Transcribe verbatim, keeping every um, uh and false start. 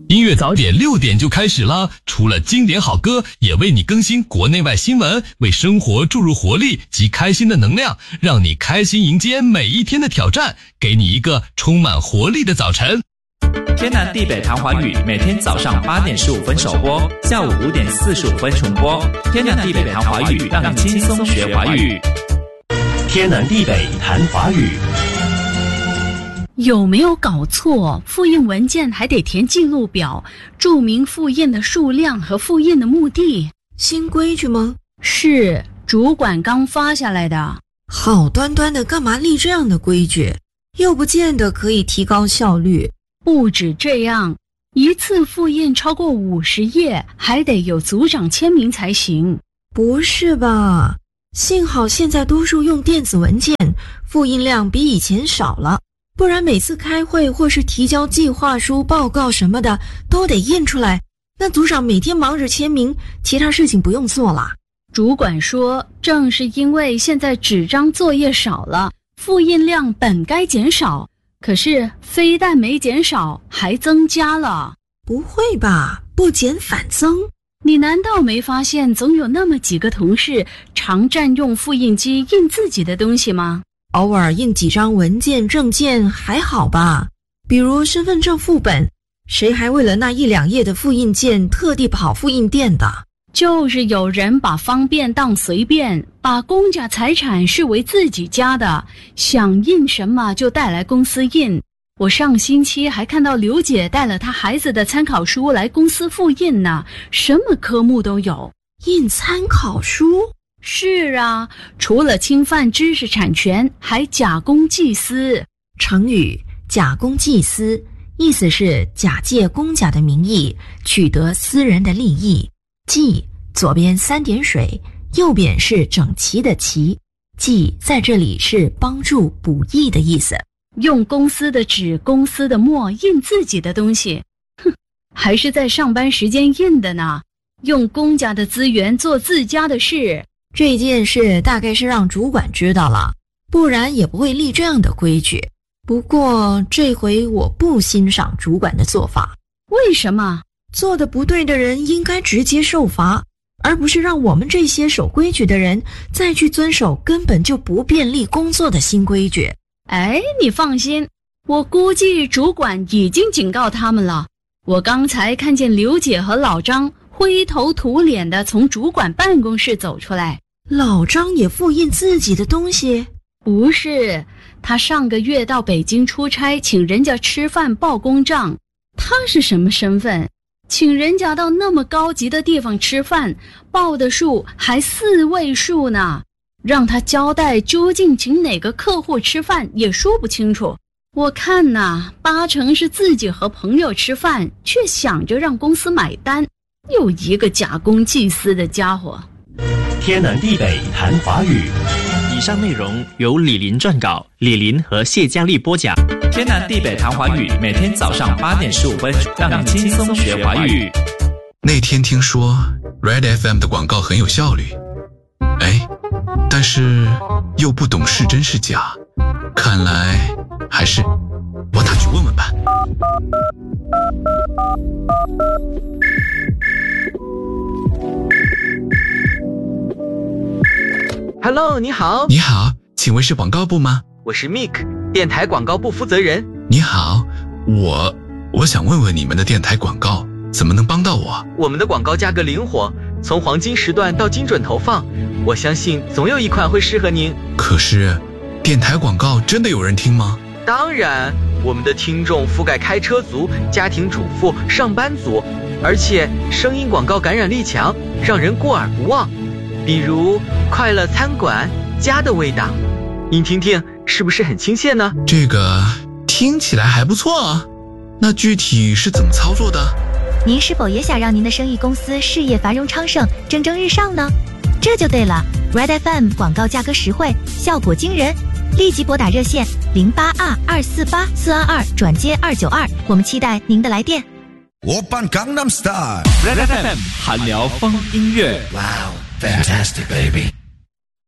音乐早点六点就开始啦！除了经典好歌，也为你更新国内外新闻，为生活注入活力及开心的能量，让你开心迎接每一天的挑战，给你一个充满活力的早晨。 天南地北谈华语，每天早上八点十五分首播，下午五点四十五分重播。天南地北谈华语，让你轻松学华语。 天南地北谈华语。 有没有搞错？复印文件还得填记录表，注明复印的数量和复印的目的。 新规矩吗？ 是，主管刚发下来的。 好端端的，干嘛立这样的规矩？又不见得可以提高效率。 不止这样，一次复印超过五十页，还得有组长签名才行。 不是吧？幸好现在多数用电子文件，复印量比以前少了。不然每次开会或是提交计划书、报告什么的都得印出来，那组长每天忙着签名，其他事情不用做了。 主管说，正是因为现在纸张作业少了，复印量本该减少，可是非但没减少，还增加了。 不会吧？不减反增？ 你难道没发现总有那么几个同事常占用复印机印自己的东西吗？ 偶尔印几张文件证件还好吧，比如身份证副本，谁还为了那一两页的复印件特地跑复印店的？ 就是有人把方便当随便，把公家财产视为自己家的，想印什么就带来公司印。我上星期还看到刘姐带了她孩子的参考书来公司复印呢，什么科目都有。 印参考书？ 是啊，除了侵犯知识产权，还假公济私。 成语假公济私，意思是假借公家的名义，取得私人的利益。济，左边三点水，右边是整齐的齐。济在这里是帮助补益的意思。 用公司的纸、公司的墨印自己的东西，哼，还是在上班时间印的呢。用公家的资源做自家的事。 这件事大概是让主管知道了，不然也不会立这样的规矩。不过这回我不欣赏主管的做法。 为什么？ 做得不对的人应该直接受罚，而不是让我们这些守规矩的人再去遵守根本就不便利工作的新规矩。 哎，你放心，我估计主管已经警告他们了。我刚才看见刘姐和老张灰头土脸地从主管办公室走出来。 老张也复印自己的东西？ 不是，他上个月到北京出差，请人家吃饭报公账。他是什么身份？请人家到那么高级的地方吃饭，报的数还四位数呢，让他交代究竟请哪个客户吃饭也说不清楚。我看呐，八成是自己和朋友吃饭，却想着让公司买单。又一个假公济私的家伙。 天南地北谈华语。 以上内容由李林撰稿，李林和谢佳丽播讲。天南地北谈华语，每天早上八点十五分，让你轻松学华语。 那天听说 Red F M 的广告很有效率，哎，但是又不懂是真是假，看来还是我打去问问吧。 Hello， 你好。 你好，请问是广告部吗？ 我是 Mick， 电台广告部负责人。 你好，我我想问问你们的电台广告怎么能帮到我？ 我们的广告价格灵活，从黄金时段到精准投放，我相信总有一款会适合您。 可是，电台广告真的有人听吗？ 当然，我们的听众覆盖开车族、家庭主妇、上班族，而且声音广告感染力强，让人过耳不忘。比如快乐餐馆，家的味道，您听听是不是很亲切呢？ 这个听起来还不错啊，那具体是怎么操作的？ 您是否也想让您的生意公司事业繁荣昌盛，蒸蒸日上呢？这就对了， Red F M 广告价格实惠，效果惊人，立即拨打热线零八二二四八四二二转接二九二，我们期待您的来电。 오빤 강남스타일 Red F M 韩聊风音乐。 Wow, fantastic baby.